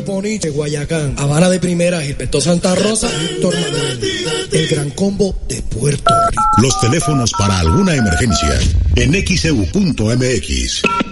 Poniche, Guayacán, Habana de Primera, Gilberto Santa Rosa, Víctor Manuel. El Gran Combo de Puerto Rico. Los teléfonos para alguna emergencia en XEU.mx.